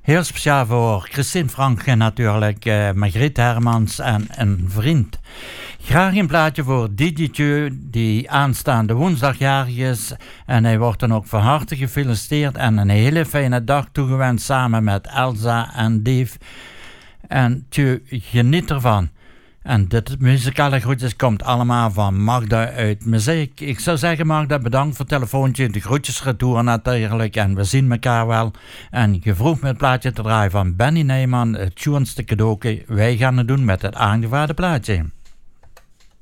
Heel speciaal voor Christine Franke natuurlijk, Margriet Hermans en een vriend. Graag een plaatje voor Didi Thieu, die aanstaande woensdag jarig is. En hij wordt dan ook van harte gefeliciteerd en een hele fijne dag toegewenst samen met Elsa en Dave. En Thieu, geniet ervan. En dit muzikale groetjes komt allemaal van Magda uit Muziek. Ik zou zeggen, Magda, bedankt voor het telefoontje. De groetjes retour natuurlijk. En we zien elkaar wel. En je vroeg me het plaatje te draaien van Benny Neyman. Het schoonste cadeautje. Wij gaan het doen met het aangevaarde plaatje.